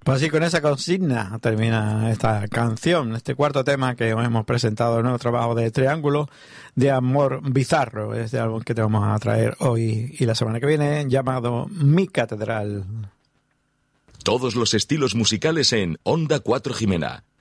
Pues así, con esa consigna termina esta canción, este cuarto tema que hemos presentado en el nuevo trabajo de Triángulo de Amor Bizarro, este álbum que te vamos a traer hoy y la semana que viene, llamado Mi Catedral. Todos los estilos musicales en Onda 4 Jimena.